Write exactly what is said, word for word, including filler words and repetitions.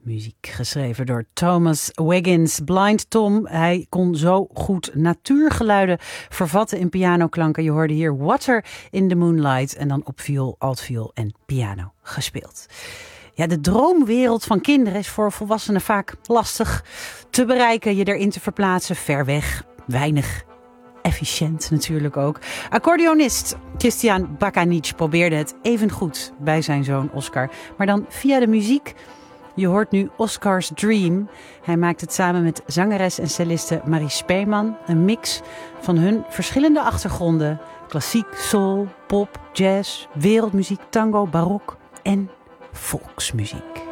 Muziek geschreven door Thomas Wiggins. Blind Tom, hij kon zo goed natuurgeluiden vervatten in pianoklanken. Je hoorde hier Water in the Moonlight en dan op viool, altviool en piano gespeeld. Ja, de droomwereld van kinderen is voor volwassenen vaak lastig te bereiken. Je erin te verplaatsen, ver weg, weinig efficiënt natuurlijk ook. Accordeonist Christian Bakanic probeerde het even goed bij zijn zoon Oscar, maar dan via de muziek. Je hoort nu Oscar's Dream. Hij maakt het samen met zangeres en celliste Marie Speeman. Een mix van hun verschillende achtergronden. Klassiek, soul, pop, jazz, wereldmuziek, tango, barok en volksmuziek.